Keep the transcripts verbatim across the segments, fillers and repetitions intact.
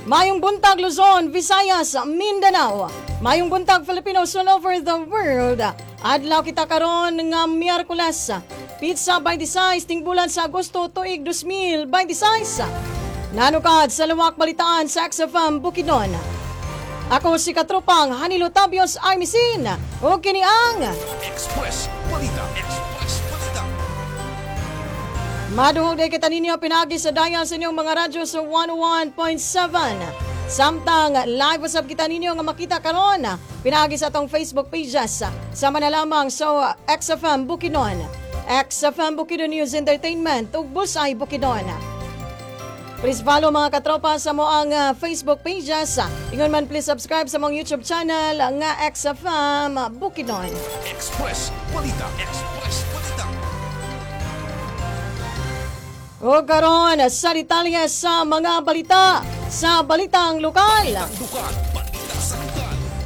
Mayong buntag Luzon, Visayas, Mindanao. Mayong buntag Filipinos all over the world. Adlaw kita karon nga Miyerkules. Pizza twenty-six ting bulan sa Agosto tuig two thousand twenty-six. Nanukad sa luwak balitaan sa X F M Bukidnon. Ako si Katropang Hanilo Tabios Armisin. O kini ang Express Balita. Express Balita. Maduhog day kita ninyo pinagi sa dial sa inyong mga radyo sa one oh one point seven. Samtang live usab kita ninyo nga makita karon pinagi sa atong Facebook pages. Sama na lamang sa X F M Bukidnon, X F M Bukidnon News Entertainment ug Busay Bukidnon. Please follow mga katropa sa moang uh, Facebook pages. Ingon man please subscribe sa mong YouTube channel nga X F M Bukidnon. Express Balita. Express Balita. O karon sa detalye sa mga balita sa balitang lokal. Balitang lokal. Balita sa lokal.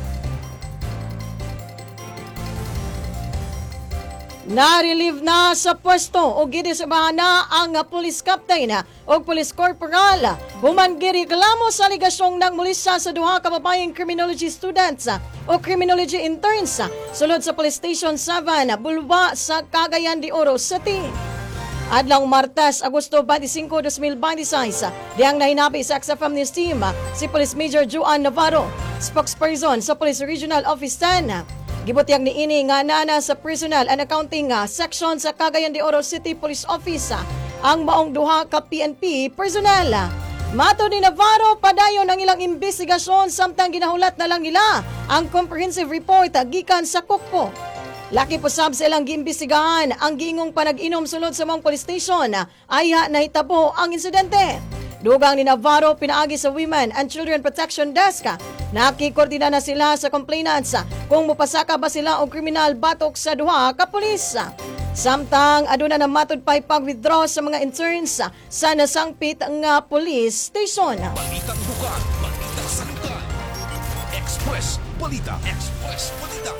Na-relieve na sa pwesto o gidisabahan na ang police captain o police corporal. Human gireklamo sa aligasyong nang mulisa sa duha ka babaeng criminology students o criminology interns sulod sa Police Station seven, Bulwa sa Cagayan de Oro City. Adlang Martes, Agosto twenty-five, two thousand twenty-six, diyang nahinabi sa X F M News Team si Police Major Juan Navarro, spokesperson sa Police Regional Office ten. Gibutyag ni ini nga nana sa Personal and Accounting Section sa Cagayan de Oro City Police Office ang maong duha ka P N P personnel. Mato ni Navarro, padayon ang ilang investigasyon samtang ginahulat na lang nila ang comprehensive report gikan sa Kukpo. Laki po sab sa ilang giimbestigahan ang gingong panag-inom sulod sa mong police station ay nahitabo ang insidente. Dugang ni Navarro pinaagi sa Women and Children Protection Desk. Nakikoordina na sila sa complainants kung mupasaka ba sila o kriminal batok sa duha ka pulis. Samtang aduna na matud pay pag-withdraw sa mga interns sa nasangpit nga police station. Balitang lokal. Balita sa lokal. Express Balita. Express Balita.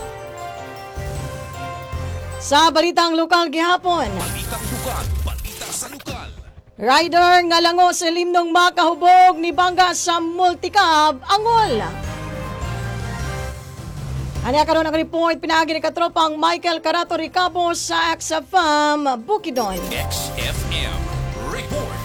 Sa balitang lokal gihapon, Balitang lokal. Balita sa lokal. rider nga lango sa limnong makahubog ni bangga sa multicab angol. Anya karon ang report pinaagi ni katropang Michael Carato Ricabo sa X F M Bukidnon. X F M Report.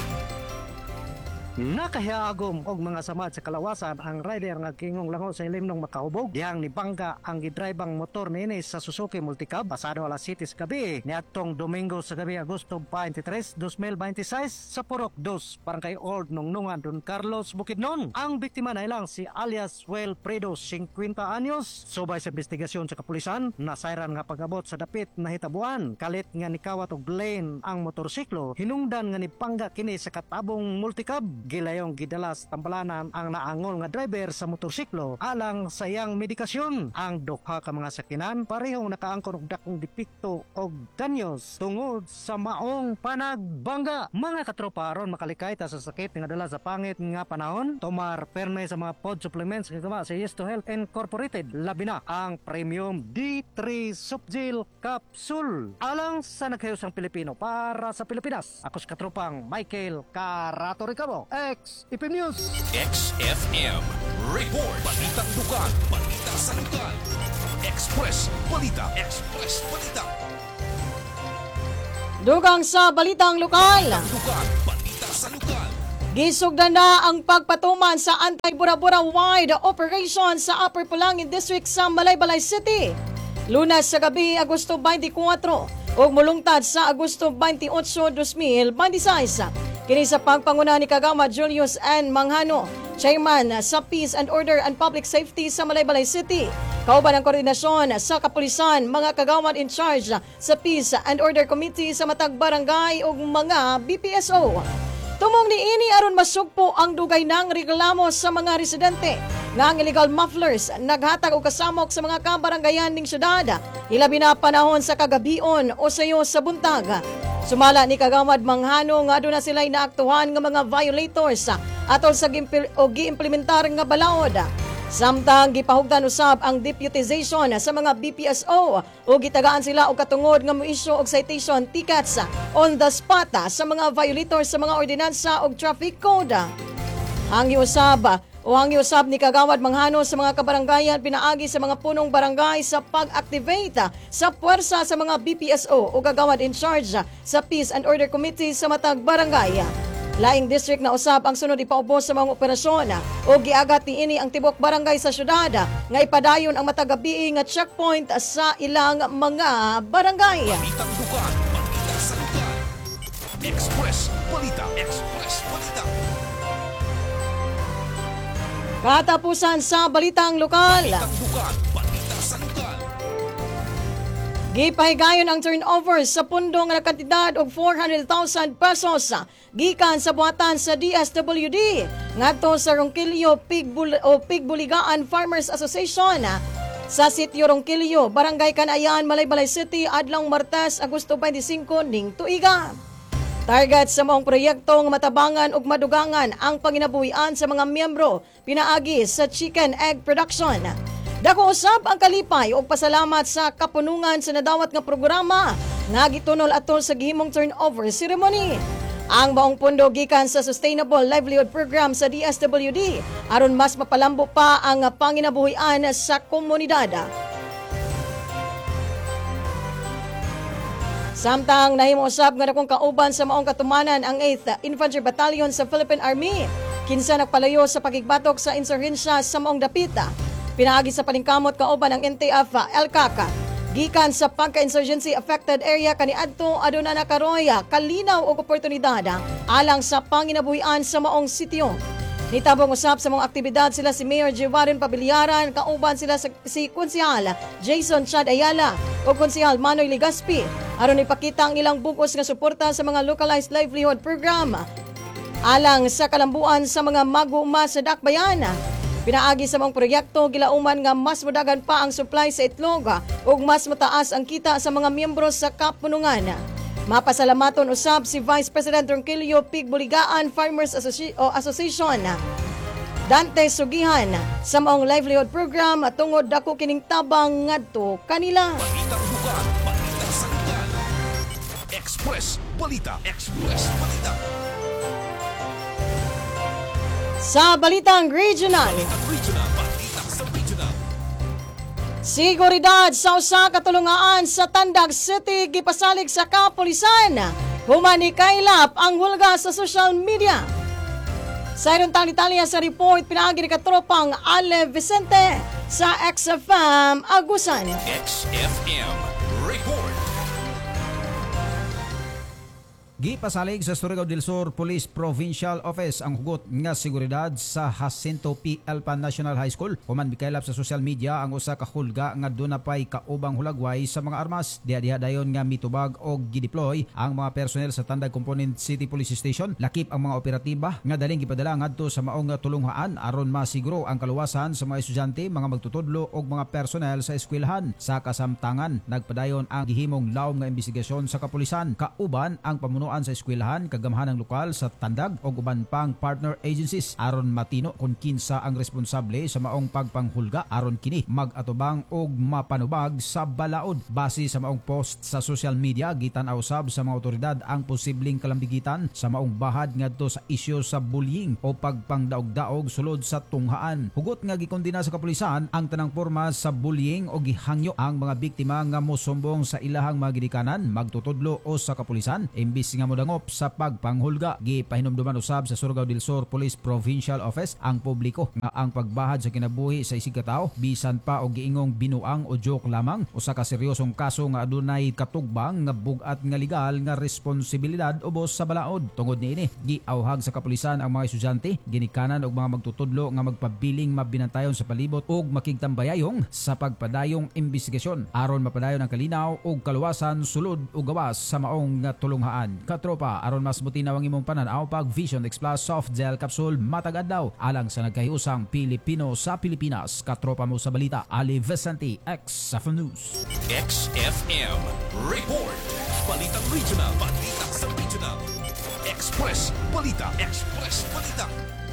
Nakahiagom og mga samad sa kalawasan ang rider nga kingong lango sa ilimnong makahubog diyang ni bangga ang gidribang motor niini sa Suzuki Multicab pasado alas siyete sa gabi niadtong Domingo sa gabi Agosto twenty-three, two thousand twenty-six sa Purok two, Barangay Old Nungnungan, Don Carlos, Bukidnon. Ang biktima na ilang si alias Wilfredo, fifty anyos. Subay sa investigasyon sa kapulisan, nasayran nga pag-abot sa dapit na hitabuan. Kalit nga nikawat og lane ang motorsiklo, hinungdan nga ni pangga kini sa katabong multicab. Gilayong gidalas tambalanan ang naangol nga driver sa motorsiklo alang sa iyang medikasyon. Ang duha ka mga sakinan parehong nakaangkon og dakong depekto og danyos tungod sa maong panagbangga. Mga katropa, aron makalikay ta sa sakit nga dala sa pangit nga panahon, tomar perme sa mga pod supplements nga gawa sa Yes to Health Incorporated, labi na ang Premium D three Subgel Capsule alang sa naghayosang Pilipino para sa Pilipinas. Ako si katropang Michael Carato Ricabo, X F M News. X F M Report. Balitang lokal. Balita sa lokal. Express Balita. Express Balita. Dugang sa balitang lokal. Lokal. Balita sa lokal. Gisugdan na ang pagpatuman sa anti-Bura-Bura wide operation sa Upper Pulangin District sa Malaybalay City. Lunes sa gabi, Agosto twenty-four ug mulungtad sa Agosto twenty-eight, two thousand twenty-six. Kini sa pagpanguna ni Kagawad Julius N. Manghano, Chairman sa Peace and Order and Public Safety sa Malaybalay City. Kauban ang koordinasyon sa kapulisan, mga kagawad in charge sa Peace and Order Committee sa matag barangay ug mga B P S O. Tumong ni ini aron masugpo ang dugay ng reklamo sa mga residente nga ang illegal mufflers naghatag og kasamok sa mga kabarangayan ning syudad. Ilabi na panahon sa kagabion o sayo sa buntag. Sumala ni Kagawad Manghano nga aduna sila'y naaktuhan nga mga violators atol sa gi-implementar nga balaod. Samtang gipahugdan usab ang deputization sa mga B P S O o gitagaan sila og katungod nga mo-issue og citation tickets on the spot sa mga violators sa mga ordinansa og traffic code. Ang giusab o ang giusab ni Kagawad Manghano sa mga kabarangayan pinaagi sa mga punong barangay sa pag-activate sa puwersa sa mga B P S O o Kagawad in charge sa Peace and Order Committee sa matag barangay. Laing district na usab ang sunod ipaubos sa mga operasyon o giagat niini ang tibok barangay sa syudad nga ipadayon ang matagabi nga checkpoint sa ilang mga barangay. Balitang dugan, balita sa lugar. Express Balita. Express Balita. Katapusan sa balitang lokal. Balitang dugan, balita sa lugar. Gipahigayon ang turnover sa pundo nga kantidad og four hundred thousand pesos gikan sa buhatan sa D S W D ngadto sa Ronquillo Pigbul o Pigbuligaan Farmers Association sa sitio Ronquillo, Barangay Canayan, Malaybalay City adlong Martes, Agosto twenty-five ning tuiga. Target sa maong proyektong matabangan ug madugangan ang panginabuhian sa mga miyembro pinaagi sa chicken egg production. Dako usab ang kalipay ug pasalamat sa kapunungan sa nadawat nga programa nga gitunol atol sa gihimong turnover ceremony. Ang maong pundo gikan sa Sustainable Livelihood Program sa D S W D aron mas mapalambo pa ang panginabuhian sa komunidad. Samtang nahimo usab nga dakong kauban sa maong katumanan ang eighth Infantry Battalion sa Philippine Army kinsa nagpalayo sa pagigbatok sa insurhensya sa maong dapita. Pinaagi sa paningkamot kauban ang N T F L C A C gikan sa pagka-insurgency affected area kaniadto aduna na karoya kalinaw og oportunidad alang sa panginabuhian sa maong sitio. Nitabong usab sa mga aktibidad sila si Mayor Jevarin Pabiliaran, kauban sila si Konsehal Jason Chad Ayala o Konsehal Manoy Ligaspi aron ipakita ang ilang bugos nga suporta sa mga localized livelihood program alang sa kalambuan sa mga maguma sa dakbayan. Pinaagi sa mga proyekto gilauman nga mas modagan pa ang supply sa itlog ug mas mataas ang kita sa mga miyembro sa kapunungan. Mapasalamaton usab si Vice President Ronquillo Pigbuligaan Farmers Associ- o Association Dante Sugihan sa maong livelihood program tungod dako kining tabang ngadto kanila. Balitang dugan, balita sa lugar. Express Balita. Express Balita. Sa balitang regional, Balitang regional, balita sa regional. seguridad sa usa ka tulungaan sa Tandag City gipasalig sa kapulisan. Human ni kailap ang hulga sa social media. Sa iron tali-talya sa report pinaagi ni katropang Ale Vicente sa X F M Agusan. X F M Report. Gipasalig sa Surigao del Sur Police Provincial Office ang hugot nga seguridad sa Jacinto P. Elpan National High School. Human mikailap sa social media ang usa ka hulga nga doon na pa'y kaubang hulagway sa mga armas. Diha-diha dayon nga mitubag o gideploy ang mga personnel sa Tandag Component City Police Station. Lakip ang mga operatiba nga daling gipadala ngadto sa maong tulunghaan aron masiguro ang kaluwasan sa mga estudyante, mga magtutudlo og mga personnel sa eskwelahan. Sa kasamtangan, nagpadayon ang gihimong lawom nga investigasyon sa kapulisan. Kauban ang pamunuan sa eskwelahan, kagamhanang lokal sa Tandag o uban pang partner agencies aron matino kung kinsa ang responsable sa maong pagpanghulga aron kini mag-atubang og mapanubag sa balaod. Base sa maong post sa social media, gitan-aw sab sa mga otoridad ang posibleng kalambigitan sa maong bahad ngadto sa isyu sa bullying o pagpangdaog-daog sulod sa tunghaan. Hugot nga gikondena sa kapulisan ang tanang porma sa bullying o gihangyo ang mga biktima nga mosumbong sa ilahang mga gidikanan, magtutudlo o sa kapulisan imbis nga modangop sa pagpanghulga. Gipahinumduman usab sa Surigao del Sur Police Provincial Office ang publiko nga ang pagbahad sa kinabuhi sa isig ka tawo bisan pa og giingong binuang o joke lamang usa ka seryosong kaso nga adunay katugbang nga bugat nga legal nga responsibilidad ubos sa balaod. Tungod niini, giawhag sa kapulisan ang mga estudyante, ginikanan og mga magtutudlo nga magpabiling mabinantayon sa palibot ug makigtambayayong sa pagpadayong investigasyon aron mapadayon ang kalinaw ug kaluwasan sulod ug gawas sa maong nga tulunghaan. Katropa, aron mas butinaw ang imong pananaw pag Vision X Plus Soft Gel Capsule matag adlaw alang sa nagkahiusang Pilipino sa Pilipinas. Katropa mo sa balita, Ali Vicente, X F M News. X F M Report. Balitang regional, balita sa regional. Express Balita. Express Balita.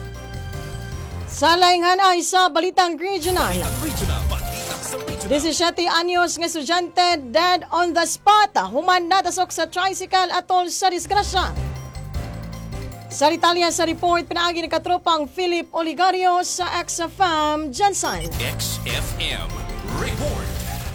Sa lainghan ay sa balitang regional. Balitang regional, balita sa regional. seventeen anyos nga estudyante dead on the spot. Human natasok sa tricycle atol sa disgrasya. Sa detalye sa report, pinaagi ni katropang Philip Oligario sa X F M Jensen. X F M Report.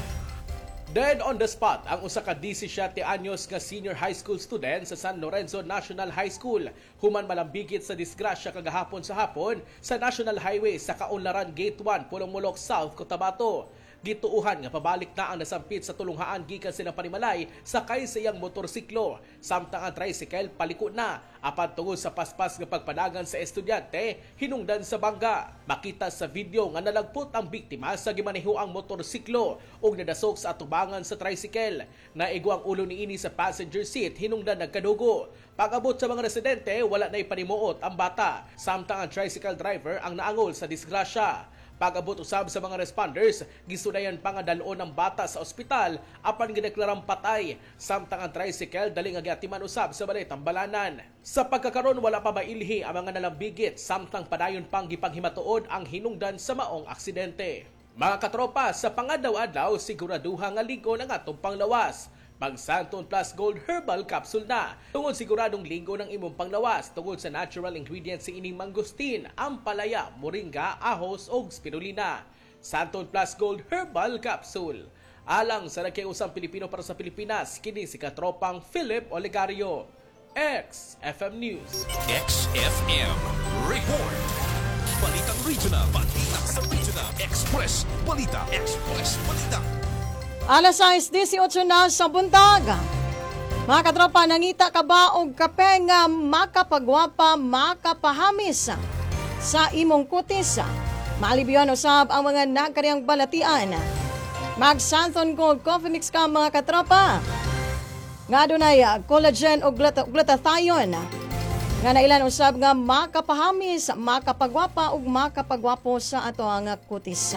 Dead on the spot ang usa ka disisiete anyos nga senior high school student sa San Lorenzo National High School human malambigit sa disgrasya kagahapon sa hapon sa National Highway sa Kaunlaran Gate one, Pulong-Mulok South, Cotabato. Gituuhan nga pabalik na ang nasampit sa tulunghaan gikan sila Panimalay sakay sa iyang motorsiklo samtang ang tricycle paliko na apan tungod sa paspas nga pagpanagan sa estudyante hinungdan sa bangga. Makita sa video nga nalagpot ang biktima sa gimaneho ang motorsiklo ug nadasok sa atubangan sa tricycle. Naigo ang ulo niini sa passenger seat hinungdan nagkadugo. Pag-abot sa mga residente wala na ipanimuot ang bata samtang ang tricycle driver ang naangol sa disgrasya. Pag-abot usab sa mga responders, gisudayan pa nga dalon ang bata sa ospital apan gideklarang patay samtang ang tricycle dali nga giatiman usab sa balay Tambalanan. Sa pagkakaron wala pa mailhi ang mga nalambigit samtang padayon pang gipanghimatuod ang hinungdan sa maong aksidente. Mga katropa, sa pangadaw-adlaw siguraduha nga ligo ng atong panglawas. Mag-Santon Plus Gold Herbal Capsule na. Tungod siguradong linggo ng imong panglawas tungod sa natural ingredients sa ining mangustin, ampalaya, moringa, ahos o spirulina. Santon Plus Gold Herbal Capsule. Alang sa nakiusang Pilipino para sa Pilipinas, kini si katropang Philip Oligario. X F M News. X F M Report. Balitang Regional. Balitang sa Regional. Express Balita. Express Balita. Alas sais disiotso na sa buntag. Mga katropa, nangita ka ba og kape nga makapagwapa, makapahamis sa imong kutis? Malibiyon usab ang mga nagkariyang balatian. Mag-Santon Gold Coffee Mix ka mga katropa. Nga dunay collagen o gluta- glutathione. Nga nailan usab nga makapahamis, makapagwapa ug makapagwapo sa ato ang kutis.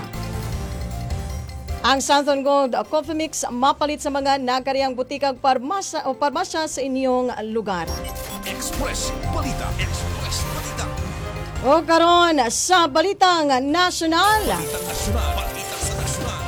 Ang Santon Gold Coffee Mix mapalit sa mga nagkariyang butikag parmasya o parmasya sa inyong lugar. Express Balita. Express Balita. O karon sa Balitang Nasyonal. Balitang Nasyonal. Balita sa Nasyonal.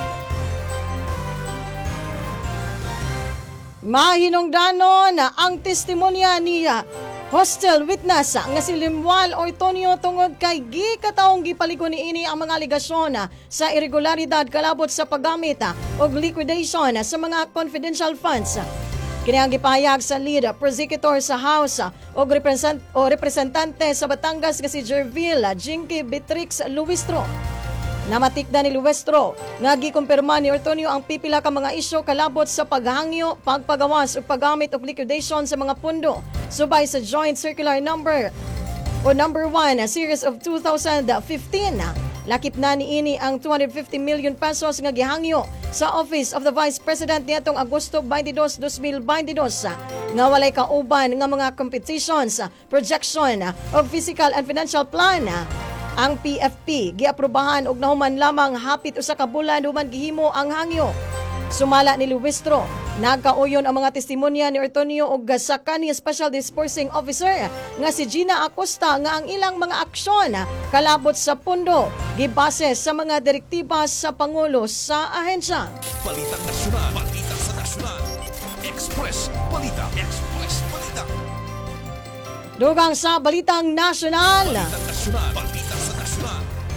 Mahinungdanon ang testimonya ni hostel witness nga si Limuel Ortonio tungod kay gikataong gipaligo niini ang mga aligasyon sa irregularidad kalabot sa paggamit og liquidation sa mga confidential funds. Kini ang gipahayag sa lead prosecutor sa House og represent o representante sa Batangas nga si Jervil Jinky Beatrix Luistro. Namatikda ni Luestro nga gikumpirma ni Ortonio ang pipila ka mga isyu kalabot sa paghangyo, pagpagawas ug paggamit og liquidation sa mga pundo subay sa Joint Circular Number o Number one Series of two thousand fifteen. Lakip na niini ang two hundred fifty million pesos nga gihangyo sa Office of the Vice President niadtong Agosto twenty-dos, twenty twenty-two nga walay kauban nga mga competitions, projection of physical and financial plan. Ang P F P giaprobahan og nahuman lamang hapit usa ka bulan human gihimo ang hangyo. Sumala ni Luistro, nagkauyon ang mga testimonya ni Ortonio og sa kanhi Special Disbursing Officer nga si Gina Acosta nga ang ilang mga aksyon kalabot sa pundo gibase sa mga direktiba sa Pangulo sa ahensya. Balitang Nasyonal. Balita sa Nasyonal. Express Balita. Express Balita. Dugang sa Balitang Nasyonal. Balitang Nasyonal. Balita sa Nasyonal.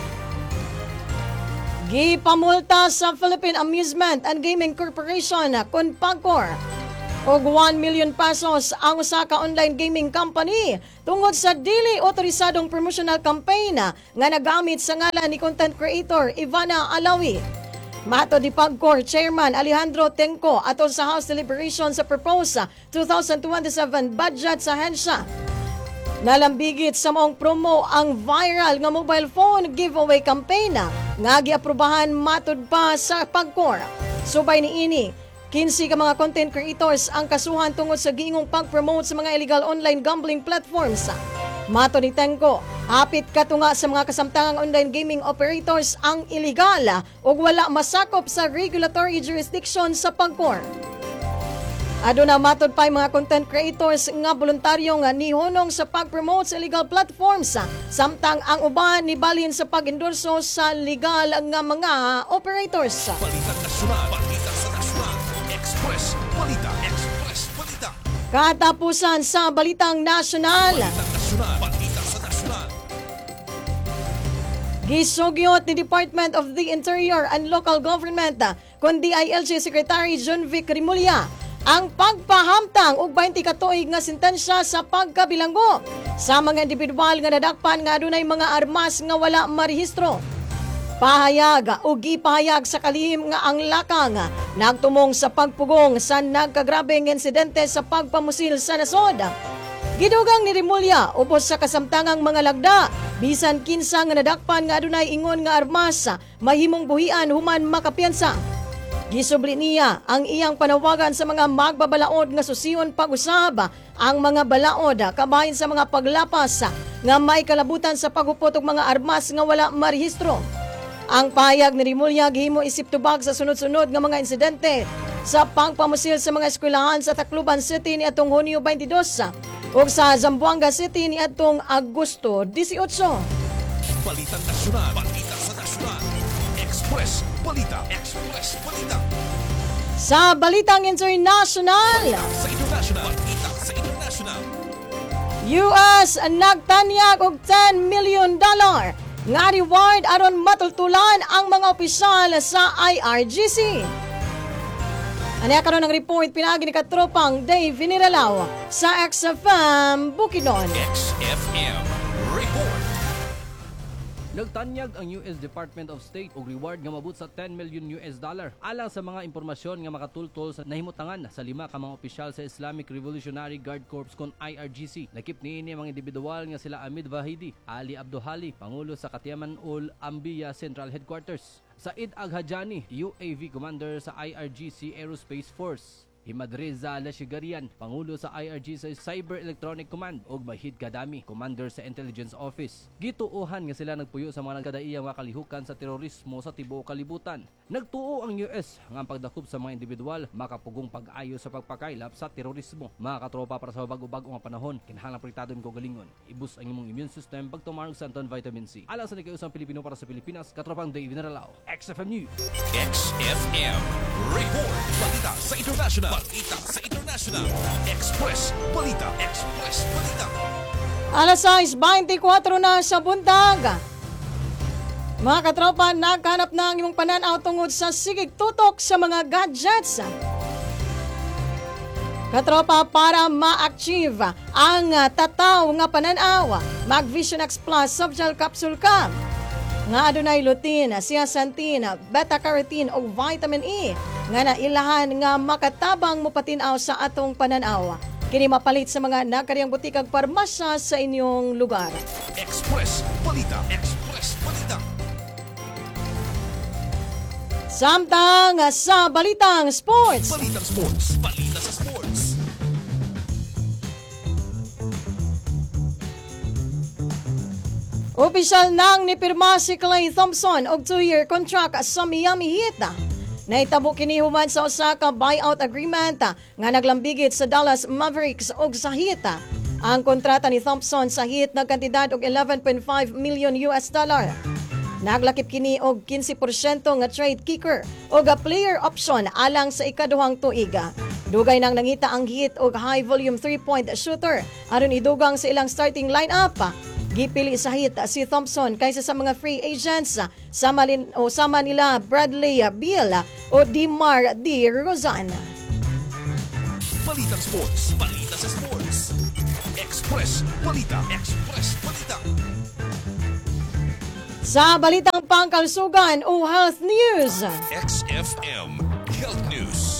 Gipamulta sa Philippine Amusement and Gaming Corporation kun Pagcor og one million pesos ang usa ka online gaming company tungod sa dili otorisadong promotional campaign nga nagamit sa ngalan ni content creator Ivana Alawi. Mato di Pagcor Chairman Alejandro Tenco ato sa House Deliberation sa proposed twenty twenty-seven budget sa hensya. Nalambigit sa maong promo ang viral nga mobile phone giveaway campaign nga giaprobahan matud pa sa Pagcor. Subay niini, fifteen ka mga content creators ang kasuhan tungod sa giingong pag-promote sa mga illegal online gambling platforms. Mato ni Tenco, hapit katunga sa mga kasamtangang online gaming operators ang illegal ug wala masakop sa regulatory jurisdiction sa Pagcor. Aduna matod pa mga content creators nga voluntaryo nga nihunong sa pag-promote sa illegal platforms samtang ang uban ni balhin sa pag-endorso sa legal nga mga operators. Balitang Nasyonal. Balita sa Nasyonal. Express Balita. Express Balita. Katapusan sa Balitang Nasyonal. Balitang Nasyonal. Gisugyot ni Department of the Interior and Local Government kun D I L G Secretary John Vic Rimulya ang pagpahamtang og twenty ka tuig nga sentensya sa pagkabilanggo sa mga individual nga nadakpan nga adunay mga armas nga wala marehistro. Pahayag o gipahayag sa kalihim nga ang lakang nagtumong sa pagpugong sa nagkagrabeng insidente sa pagpamusil sa nasod. Gidugang ni Rimulya ubos sa kasamtangang mga lagda bisan kinsa nga nadakpan nga adunay ingon nga armas mahimong buhian human makapiyansa. Gisubli niya ang iyang panawagan sa mga magbabalaod nga susiyon pag-usab ang mga balaod kabahin sa mga paglapas nga may kalabutan sa paghupot og mga armas nga wala marehistro. Ang pahayag ni Rimulya gihimo isip tubag sa sunod-sunod nga mga insidente sa pagpamusil sa mga eskwelahan sa Tacloban City niadtong Hunyo twenty-dos ug sa Zamboanga City niadtong Agosto eighteen. Balitang nasyonal, balita sa nasyonal. Express Balita, Express Balita. Sa balitang international, Sa international, balita sa international. U S nagtanyag og ten million dollar nga reward aron matultulan ang mga opisyal sa I R G C. Aniya karon ang report pinagi ni katropang Dave Viniralaw sa X F M Bukidnon. X F M Report. Nagtanyag ang U S Department of State og reward nga mabut sa ten million U S dollar alang sa mga impormasyon nga makatultol sa nahimutangan sa lima ka mga opisyal sa Islamic Revolutionary Guard Corps kon I R G C. Lakip niini mga individual nga sila Amid Vahidi, Ali Abduhali, Pangulo sa Katiaman Ul Ambiya Central Headquarters, Said Aghajani, U A V Commander sa I R G C Aerospace Force, Himadreza Lashigarian, Pangulo sa I R G C Cyber Electronic Command, ug Mahid Kadami, Commander sa Intelligence Office. Gituohan nga sila nagpuyo sa mga nagkadaiyang mga kalihukan sa terorismo sa tibuok kalibutan. Nagtuo ang U S nga ang pagdakop sa mga individual makapugong pag-ayo sa pagpakailap sa terorismo. Mga katropa para sa bago-bago nga panahon, kinahanglan protektadon ko galingon. Ibus ang imong immune system pagtumarog sa Anton Vitamin C. Alang sa nagkausang Pilipino para sa Pilipinas, katropang Dave Naralao, X F M News. X F M Report. Balita sa international. Balita sa international. Express Balita, Express Balita. Alas sais twenty-four na sa buntag. Mga katropa, naghanap na ang imong pananaw tungod sa sigig tutok sa mga gadgets. Katropa, para ma-achieve ang tataw nga pananaw, mag Vision X Plus Softgel Capsule ka nga adunay lutein, zeaxanthin, beta-carotene o vitamin E nga nailahan nga makatabang mopatinaw sa atong pananaw. Kini mapalit sa mga nakariyang butikag parmasya sa inyong lugar. Express Balita, Express Balita. Samtang sa Balitang Sports. Balitang Sports, Balita sa Sports. Opisyal nang nipirma si Klay Thompson og two-year contract sa Miami Heat. Naitabo kini human sa usa ka buyout agreement nga naglambigit sa Dallas Mavericks og sa Heat. Ang kontrata ni Thompson sa Heat nagkantidad og eleven point five million U S dollar. Naglakip kini og fifteen percent nga trade kicker o ga player option alang sa ikaduhang tuig. Dugay nang nangita ang Heat og high volume three-point shooter aron idugang sa ilang starting lineup. Gipili sa Heat si Thompson kaysa sa mga free agents sama, lin, o sama nila Bradley Beal o DeMar DeRozan. Balitang Sports, Balita sa Sports. Express Balita, Express Balita. Sa balitang pangkalsugan o health news. X F M Health News.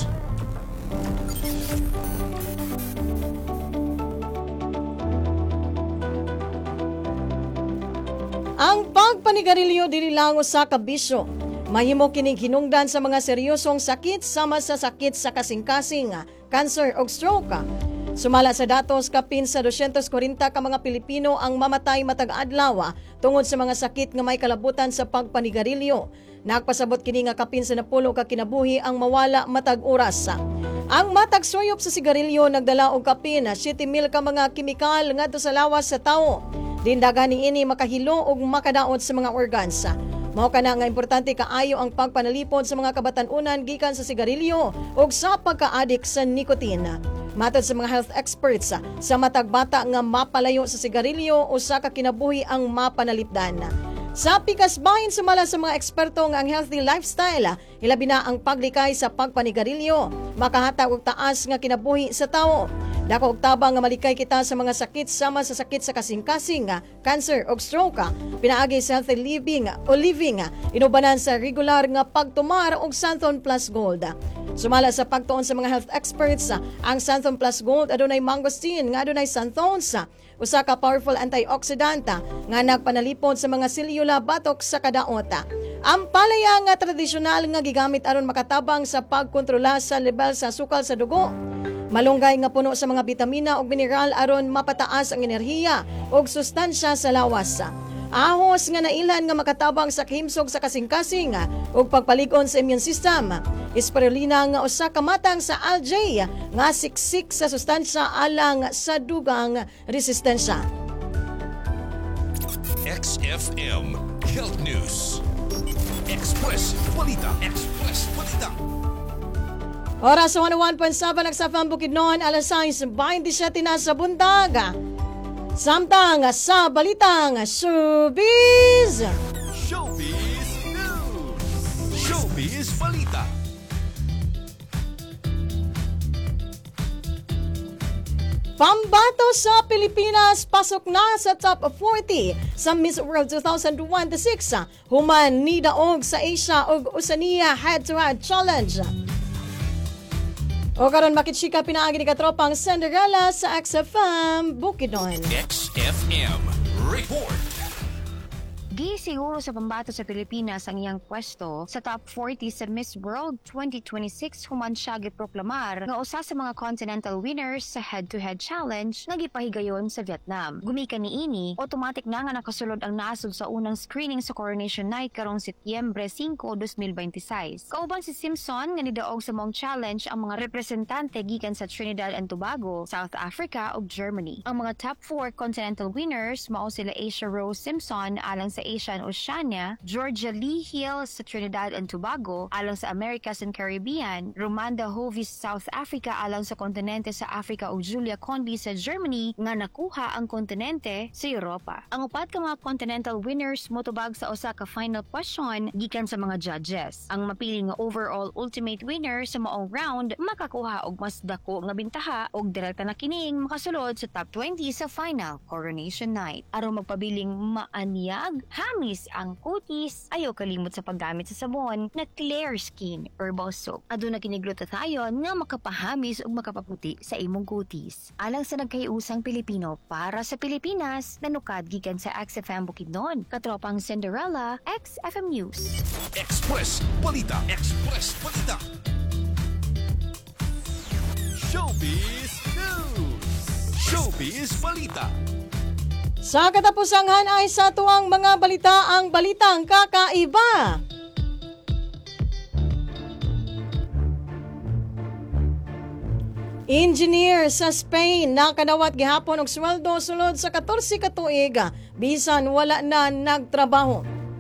Ang pagpanigarilyo dili lang usa ka bisyo. Mahimo kining hinungdan sa mga seryosong sakit sama sa sakit sa kasing-kasing, cancer o stroke. Sumala sa datos, kapin sa two hundred forty ka mga Pilipino ang mamatay matag adlaw tungod sa mga sakit nga may kalabutan sa pagpanigarilyo. Nagpasabot kini nga kapin sa napulo ka kinabuhi ang mawala matag oras. Ang matag suyop sa sigarilyo nagdala og kapin seven mil ka mga kemikal ngadto sa lawas sa tawo. Dindagan niini makahilo og makadaot sa mga organs. Mao kana nga importante kaayo ang pagpanalipod sa mga kabatan-unan gikan sa sigarilyo ug sa pagka-addict sa nicotine. Matod sa mga health experts, sa matag bata nga mapalayo sa sigarilyo usa ka kinabuhi ang mapanalipdan. Sa pikas bahin sumala sa mga eksperto nga ang healthy lifestyle, hilabi na ang paglikay sa pagpanigarilyo, makahatag og taas nga kinabuhi sa tawo. Dako og tabang nga malikay kita sa mga sakit sama sa sakit sa kasing-kasing, cancer ug stroke. Pinaagi sa healthy living o living, inubanan sa regular nga pagtumar og Santhon Plus Gold. Sumala sa pagtuon sa mga health experts, ang Santhon Plus Gold adunay mangosteen nga adunay xanthones, usa ka powerful antioxidant nga nagpanalipod sa mga selula batok sa kadaot. Ang palaya nga tradisyonal nga gigamit aron makatabang sa pagkontrola sa level sa sukal sa dugo. Malunggay nga puno sa mga bitamina ug mineral aron mapataas ang enerhiya ug sustansya sa lawas. Ahos nga nailan nga makatabang sa kahimsog sa kasing-kasing ug pagpalig-on sa immune system. Spirulina nga usa ka matang sa algae nga siksik sa sustansya alang sa dugang resistensya. X F M Health News. Express Balita. Express Balita. Oras one oh one point seven nagsafang Bukidnon, alas sais twenty-seven na sa buntaga. Samtang sa balitang showbiz. Showbiz News. Showbiz Balita. Pambato sa Pilipinas pasok na sa top forty sa Miss World twenty twenty-six. Human ni daog sa Asia ug Oceania head-to-head challenge. O karon makitsika pinaagi ni katropang Cinderella sa X F M Bukidnon. X F M Report. Gisiguro sa pambato sa Pilipinas ang iyang pwesto sa top forty sa Miss World twenty twenty-six human siya giproklamar nga usa sa mga continental winners sa head-to-head challenge nga gipahigayon sa Vietnam. Gumikan niini, automatic na nga nakasulod ang nasod sa unang screening sa Coronation Night karong Setyembre five, twenty twenty-six. Kauban si Simpson nga nidaog sa mong challenge ang mga representante gikan sa Trinidad and Tobago, South Africa ug Germany. Ang mga top four continental winners mao sila Asia Rose Simpson alang sa Asia and Oceania, Georgia Lee Hill sa Trinidad and Tobago alang sa Americas and Caribbean, Romanda Hovis South Africa alang sa kontinente sa Africa ug Julia Condi sa Germany nga nakuha ang kontinente sa Europa. Ang upat ka mga continental winners motubag sa usa ka final question gikan sa mga judges. Ang mapili nga overall ultimate winner sa maong round makakuha og mas dako nga bintaha og direkta na kining makasulod sa top twenty sa final Coronation Night. Aron magpabiling maanyag hamis ang kutis, ayaw kalimot sa paggamit sa sabon na Clear Skin Herbal Soap. Aduna kini glutathione nga makapahamis ug makapaputi sa imong kutis. Alang sa nagkayusang Pilipino para sa Pilipinas, nanukad gikan sa X F M Bukidnon, katropang Cinderella, X F M News. Express Balita. Express Balita. Showbiz News. Showbiz Balita. Sa katapusangan ay sa tuwang mga balita ang balitang kakaiba. Engineer sa Spain nakanawat gihapon og sweldo sulod sa fourteen ka tuig bisan wala na nagtrabaho.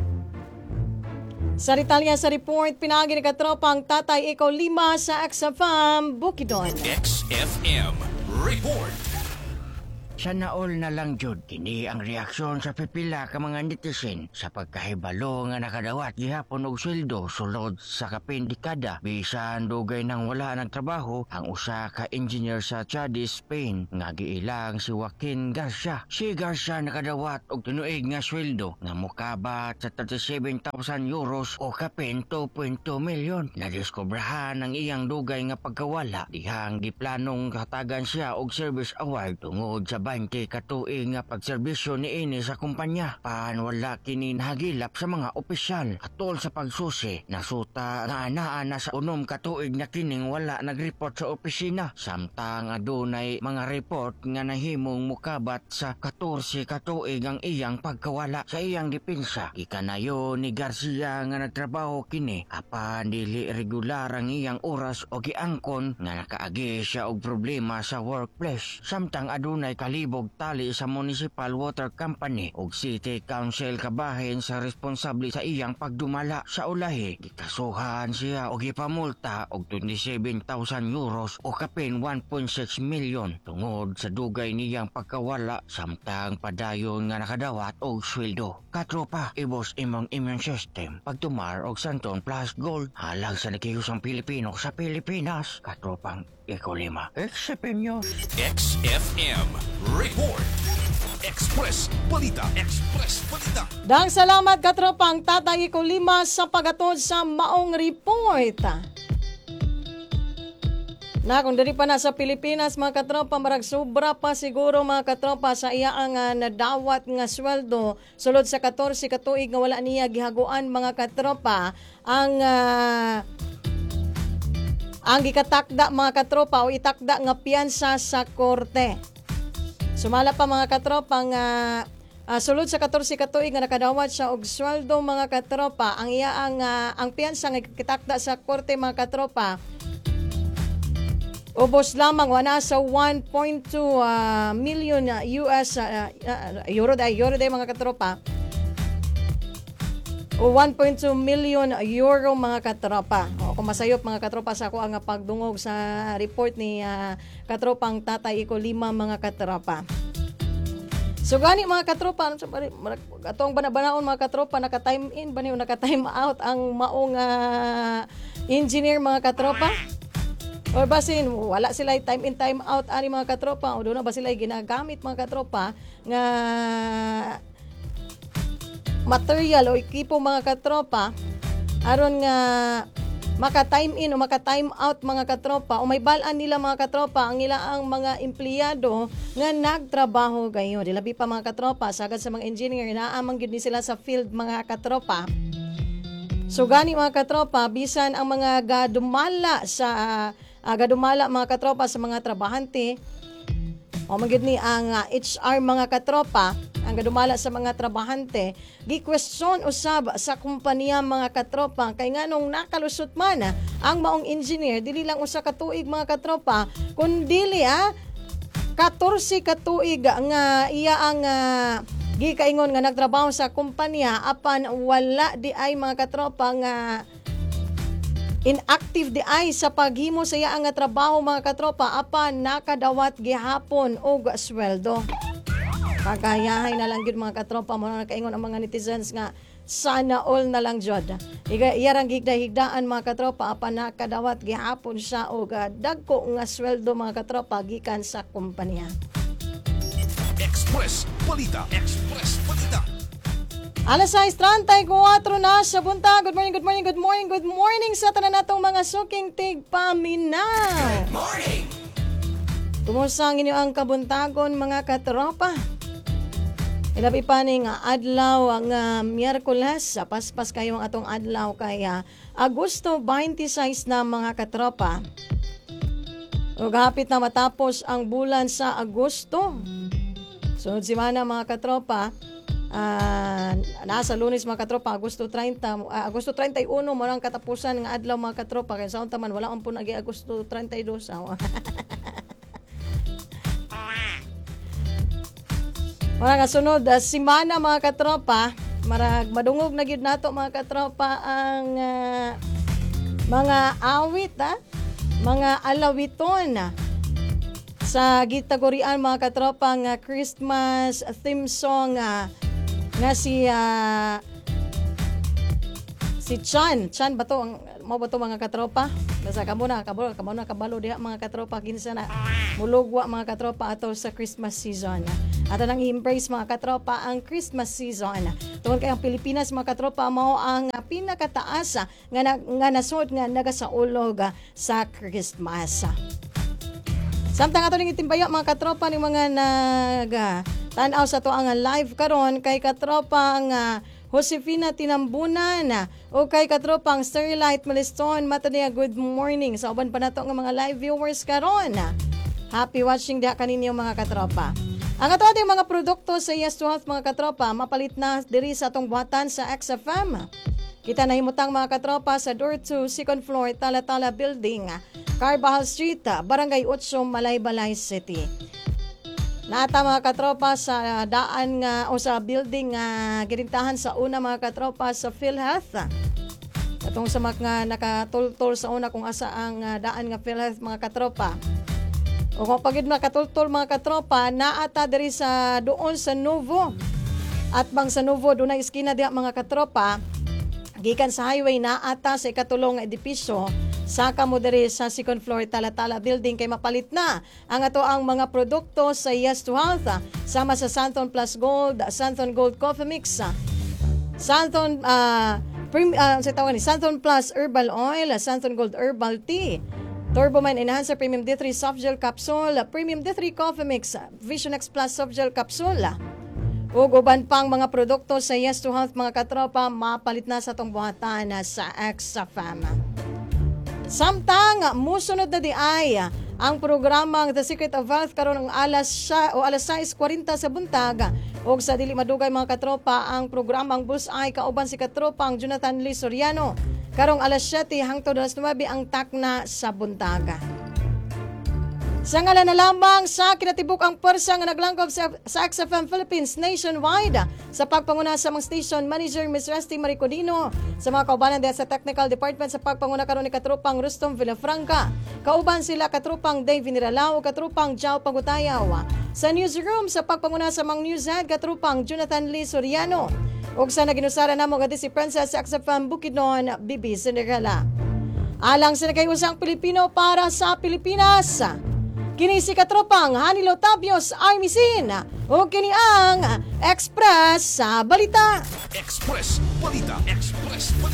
Sa detalya sa report pinaagi ni katropang Tatay Ikaw Lima sa X F M Bukidnon. X F M Report. Sana all na lang jud kini ang reaksyon sa pipila ka mga netizen sa pagkahibalo nga nakadawat gihapon og sweldo sulod sa kapin dekada bisan dugay nang wala nagtrabaho ang usa ka engineer sa Cadiz, Spain nga giilang si Joaquin Garcia. Si Garcia nakadawat og tinuig nga sweldo nga mokabat sa thirty-seven thousand euros o kapin two point two million. Nadiskubrahan ang iyang dugay nga pagkawala dihang giplanong hatagan siya og service award tungod sa twenty ka tuig nga pagserbisyo niini sa kumpanya. Pan wala kini nahagilap sa mga opisyal atol sa pagsusi. Nasuta nga anaa na sa unom ka tuig na kining wala nagreport sa opisina. Samtang adunay mga report nga nahimong mukabat sa fourteen ka tuig ang iyang pagkawala. Sa iyang depensa, ikanayo ni Garcia nga nagtrabaho kini apan dili regular ang iyang oras o giangkon nga nakaagi siya og problema sa workplace. Samtang adunay kali rehibog tali sa Municipal Water Company ug City Council kabahin sa responsable sa iyang pagdumala sa ulahi. Gikasuhan siya og gipamulta og twenty-seven thousand euros o kapin one point six million tungod sa dugay niyang pagkawala samtang padayon nga nakadawat og sweldo. Katropa, ibos imong immune system pagtumar og Santon Plus Gold halag sa nakihusang Pilipino sa Pilipinas. Katropang Ecolima. Exception. X F M Report. Express Balita. Express Balita. Dang salamat katropang Tatay Iko Lima sa pagatod sa maong report. Na kung diri pa na sa Pilipinas mga katropa, marag sobra pa siguro mga katropa sa iya ang uh, nadawat nga sweldo sulod sa fourteen ka tuig nga wala niya gihaguan mga katropa ang uh, ang gikatakda mga katropa o itakda nga piyansa sa korte. Sumala pa mga katropa nga uh, sulod sa fourteen ka tuig nga nakadawat siya og sweldo mga katropa, ang iya ang uh, ang piyansa nga gitakda sa korte mga katropa ubos lamang wana sa one point two uh, million uh, U S uh, uh, euro day euro day mga katropa o one point two million euro mga katropa. O kung masayop mga katropa sa ako ang pagdungog sa report ni uh, katropang Tatay Iko Lima mga katropa. So gani mga katropa, atong banabanaon mga katropa, naka-time in ba niyo, naka-time out ang maong uh, engineer mga katropa? O basin, wala sila time in time out ani mga katropa o doon na ba sila ginagamit mga katropa nga material o ekipo mga katropa aron nga maka time in o maka time out mga katropa o may balaan nila mga katropa ang ilaang mga empleyado nga nagtrabaho gayo. Dilabi pa mga katropa sagad sa mga engineer naamang gyud ni sila sa field mga katropa. So gani mga katropa bisan ang mga gadumala sa uh, gadumala mga katropa sa mga trabahante o magid ni ang uh, H R mga katropa ang gadumala sa mga trabahante gi-question usab sa kompanya mga katropa kay nganong nakalusot man uh, ang maong engineer dili lang usa ka tuig mga katropa kundi ah fourteen ka tuig nga iya ang uh, gikaingon nga nagtrabaho sa kumpanya apan wala di ay mga katropa nga inactive di ay sa paghimo sa iya nga trabaho mga katropa apan nakadawat gihapon og sweldo. Kagayahay na lang gyud mga katropa mo na kaingon ang mga netizens nga sana all na lang jud. Iga iyarang higda-higdaan mga katropa apan nakadawat gihapon siya og dagko nga sweldo mga katropa gikan sa kumpanya. Express Balita. Express Balita. Alas sais thirty-four na sa buntag. Good morning, good morning, good morning, good morning sa tanan natong mga suking tigpaminaw. Good morning! Tumusang inyo ang kabuntagon mga katropa. Ilabi pa ni nga adlaw ang uh, Miyerkules. Paspas kayo ang atong adlaw kaya Agosto twenty-six na mga katropa. Ug hapit na matapos ang bulan sa Agosto. Sunod semana mga katropa. Uh, nasa Lunes mga katropa Agosto thirty uh, Agosto thirty-one mo lang katapusan nga adlaw mga katropa kaya saon taman wala man po nagi Agosto thirty-two oh. Mga kasunod uh, semana mga katropa marag madungog na gyud nato mga katropa ang uh, mga awit ha? Mga alawiton sa gitagurian mga katropa nga Christmas theme song uh, nga si uh, si Chan Chan ba to ang mo ba to mga katropa nasa kamo na kamo kamo na kabalo diha mga katropa kinsa na mulugwa mga katropa ato sa Christmas season ato nang i-embrace mga katropa ang Christmas season tungod kay ang Pilipinas mga katropa mao ang uh, pinakataas uh, nga na, nga nasod nga nagasaulog uh, sa Christmas. Samtang ato ning itimbayo mga katropa ni mga nag uh, tan-aw sa to ang live karon kay katropa nga Josefina Tinambunan o kay katropang Starlight Meliston mata niya good morning sa uban pa nato nga mga live viewers karon. Happy watching diha kaninyo mga katropa. Ang ato ating mga produkto sa Yes to Health mga katropa mapalit na diri sa atong buhatan sa X F M. Kita nahimutang mga katropa sa door two, second floor, Tala-Tala Building, Carbajal Street, Barangay eight, Malaybalay City. Naata mga katropa sa daan nga o sa building nga girintahan sa una mga katropa sa PhilHealth. Katong sa mga nakatultol sa una kung asa ang ah, daan nga PhilHealth mga katropa. O kung pagid nakatultol mga katropa, naata diri sa doon sa Novo. At bang sa Novo doon na iskina diha mga katropa, gikan sa highway naata sa ikatulong nga edipisyo. Saka mo diri sa second floor Talatala Building kay mapalit na ang ato ang mga produkto sa Yes to Health sama sa Santon Plus Gold, Santon Gold Coffee Mix, Santon uh, prim, uh, sa tawag ni Santon Plus Herbal Oil, Santon Gold Herbal Tea, Turboman Enhancer Premium D three Soft Gel Capsule, Premium D three Coffee Mix, Vision X Plus Soft Gel Capsule. Ug uban pang mga produkto sa Yes to Health mga katropa mapalit na sa tong buhatan sa Exafam. Samtang musunod na di ay ang programang The Secret of Health karon ang alas siya, o alas sais kwarenta sa buntag ug sa dili madugay mga katropa ang programang Bullseye kauban si katropang Jonathan Lee Soriano karong alas siyete hangtod alas nuwebe ang takna sa buntaga. Sa ngalan na lamang sa kinatibuk ang pwersa nga naglangkob sa, sa X F M Philippines nationwide sa pagpanguna sa mga station manager Miss Rusty Maricodino, sa mga kaubanan diha sa technical department sa pagpanguna karon ni katropang Rustom Villafranca, kauban sila katropang Dave Niralao ug katropang Jao Pagutayaw, sa newsroom sa pagpanguna sa mga news head katropang Jonathan Lee Soriano ug sa naginusara namo gati si Princess sa X F M Bukidnon Bibi Sinigala. Alang sa nagayusang Pilipino para sa Pilipinas. Kini si katropang Hanilo Tabios Armisin o kini ang Express sa Balita. Express Balita. Express Balita.